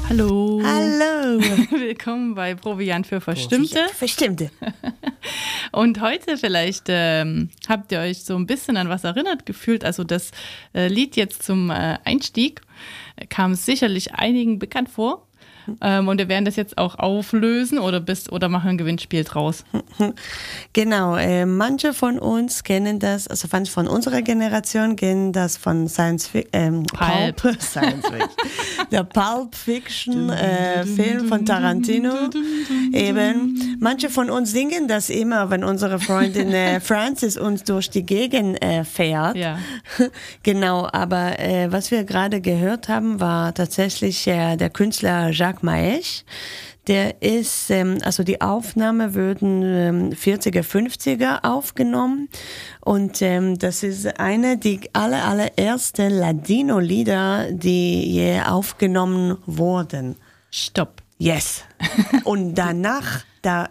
Hallo. Hallo. Willkommen bei Proviant für Verstimmte. Verstimmte. Und heute vielleicht habt ihr euch so ein bisschen an was erinnert gefühlt. Also das Lied jetzt zum Einstieg kam sicherlich einigen bekannt vor. Und wir werden das jetzt auch auflösen oder machen ein Gewinnspiel draus. Genau, manche von uns kennen das, also manche von unserer Generation kennen das von Pulp. Der Pulp Fiction Film von Tarantino. Eben, manche von uns singen das immer, wenn unsere Freundin Frances uns durch die Gegend fährt. Ja. Genau, aber was wir gerade gehört haben, war tatsächlich der Künstler Jacques Maes. Der ist, also die Aufnahme würden 40er, 50er aufgenommen und das ist eine die allererste Ladino-Lieder, die je aufgenommen wurden. Stopp. Yes. Und danach,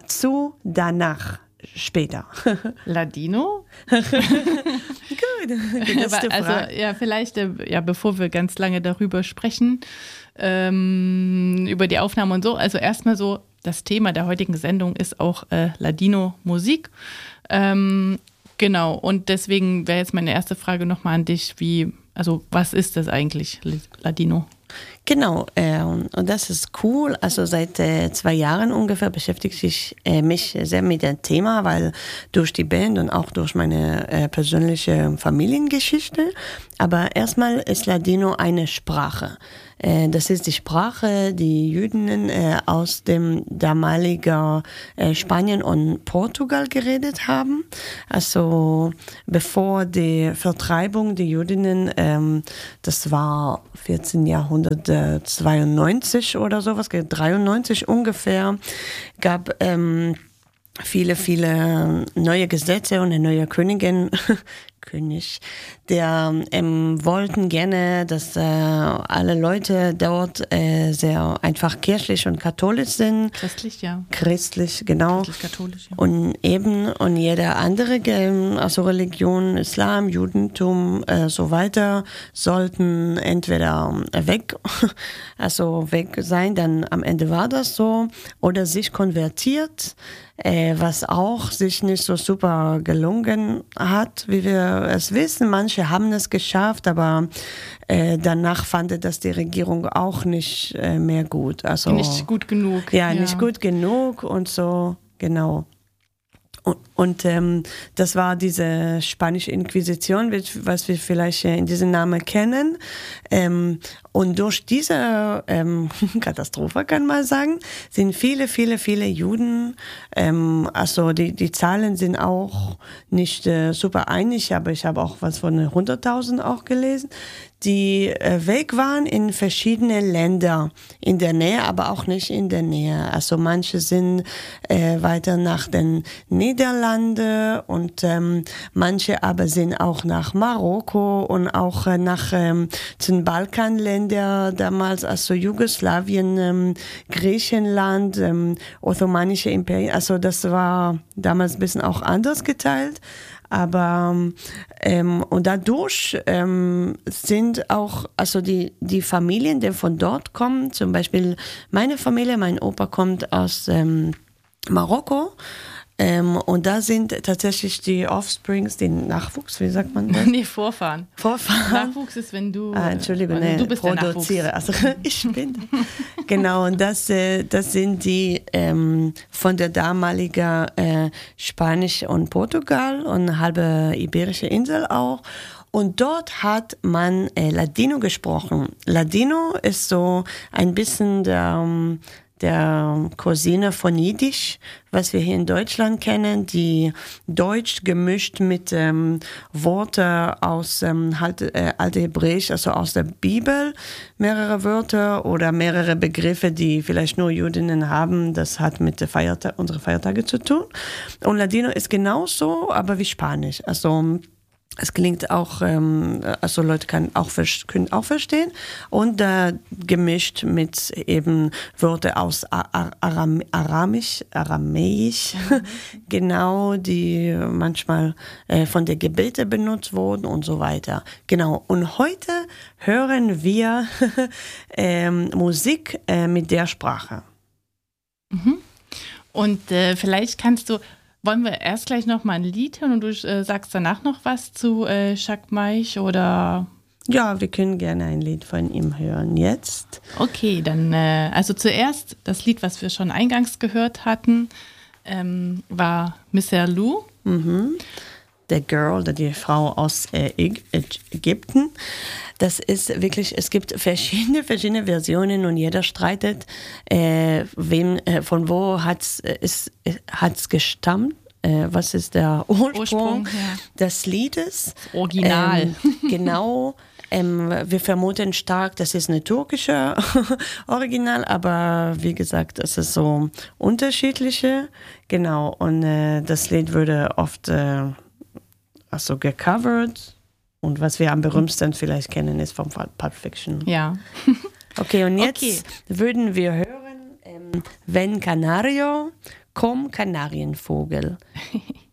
später. Ladino? Gut, Aber, also ja, vielleicht, bevor wir ganz lange darüber sprechen, über die Aufnahme und so, also erstmal so, das Thema der heutigen Sendung ist auch Ladino-Musik. Genau, und deswegen wäre jetzt meine erste Frage nochmal an dich, was ist das eigentlich, Ladino? Genau, und das ist cool. Also seit 2 Jahren ungefähr beschäftige ich mich sehr mit dem Thema, weil durch die Band und auch durch meine persönliche Familiengeschichte. Aber erstmal ist Ladino eine Sprache. Das ist die Sprache, die Jüdinnen aus dem damaligen Spanien und Portugal geredet haben. Also bevor die Vertreibung der Jüdinnen, das war 1492 oder sowas, 93 ungefähr, gab viele neue Gesetze und eine neue König, der wollten gerne, dass alle Leute dort sehr einfach kirchlich und katholisch sind. Christlich, ja. Christlich, genau. Christlich-katholisch, ja. Und jede andere, also Religion, Islam, Judentum, so weiter, sollten entweder weg sein, dann am Ende war das so, oder sich konvertiert, was auch sich nicht so super gelungen hat, wie wir es wissen. Manche haben es geschafft, aber danach fand das die Regierung auch nicht mehr gut. Also, nicht gut genug. Ja, nicht gut genug und so, genau. Und das war diese spanische Inquisition, was wir vielleicht in diesem Namen kennen. Und durch diese Katastrophe, kann man sagen, sind viele Juden, also die Zahlen sind auch nicht super einig, aber ich habe auch was von 100.000 auch gelesen, die weg waren in verschiedene Länder in der Nähe, aber auch nicht in der Nähe. Also manche sind weiter nach den Niederlanden und manche aber sind auch nach Marokko und auch nach den Balkanländern damals, also Jugoslawien, Griechenland, Ottomanische Imperien. Also das war damals ein bisschen auch anders geteilt. Aber und dadurch sind auch also die Familien, die von dort kommen, zum Beispiel meine Familie, mein Opa kommt aus Marokko. Und da sind tatsächlich die Offsprings, den Nachwuchs, wie sagt man das? Nee, Vorfahren. Nachwuchs ist, wenn du Entschuldigung, du bist produziere. Also ich bin. Genau, und das sind die von der damaligen Spanisch und Portugal und halbe iberische Insel auch. Und dort hat man Ladino gesprochen. Ladino ist so ein bisschen der Cousine von Jiddisch, was wir hier in Deutschland kennen, die Deutsch gemischt mit Worte aus Althebräisch, also aus der Bibel, mehrere Wörter oder mehrere Begriffe, die vielleicht nur Jüdinnen haben. Das hat mit unseren Feiertagen zu tun. Und Ladino ist genauso, aber wie Spanisch. Also Es klingt auch, also Leute können auch verstehen und gemischt mit eben Wörter aus Aramäisch, genau, die manchmal von der Gebete benutzt wurden und so weiter. Genau, und heute hören wir Musik mit der Sprache. Mhm. Und vielleicht wollen wir erst gleich noch mal ein Lied hören und du sagst danach noch was zu Jacques Maich oder? Ja, wir können gerne ein Lied von ihm hören jetzt. Okay, dann also zuerst das Lied, was wir schon eingangs gehört hatten, war Misser Lou. Mhm. Der Girl, die Frau aus Ägypten. Das ist wirklich, es gibt verschiedene Versionen und jeder streitet, von wo hat's gestammt. Was ist der Ursprung des Liedes? Das Original. Genau. Wir vermuten stark, das ist eine türkische Original, aber wie gesagt, es ist so unterschiedliche. Genau. Und das Lied würde oft gecovert. Und was wir am berühmtesten vielleicht kennen, ist vom Pulp Fiction. Ja. Okay, und jetzt würden wir hören, Wenn Canario, komm Kanarienvogel.